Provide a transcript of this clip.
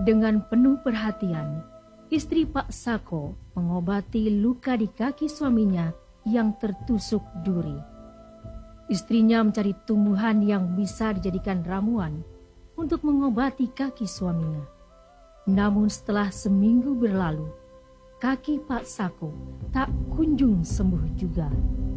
Dengan penuh perhatian, istri Pak Sako mengobati luka di kaki suaminya yang tertusuk duri. Istrinya mencari tumbuhan yang bisa dijadikan ramuan untuk mengobati kaki suaminya. Namun setelah seminggu berlalu, kaki Pak Sako tak kunjung sembuh juga.